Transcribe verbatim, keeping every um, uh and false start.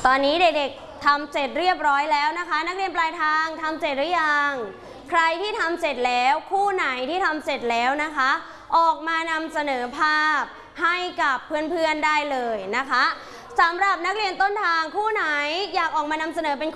ตอนนี้เด็กๆทำเสร็จเรียบร้อยแล้วนะคะนักเรียนปลายทางทำเสร็จหรือยังใครที่ทำเสร็จแล้วคู่ไหนที่ทำเสร็จแล้วนะคะออกมานำเสนอภาพให้กับเพื่อนๆได้เลยนะคะสำหรับนักเรียนต้นทางคู่ไหนอยากออกมานำเสนอเป็น